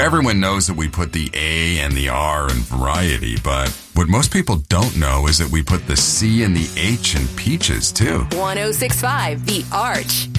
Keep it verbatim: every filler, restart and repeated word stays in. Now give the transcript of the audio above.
Everyone knows that we put the A and the R in variety, but what most people don't know is that we put the C and the H in peaches, too. one oh six point five The Arch.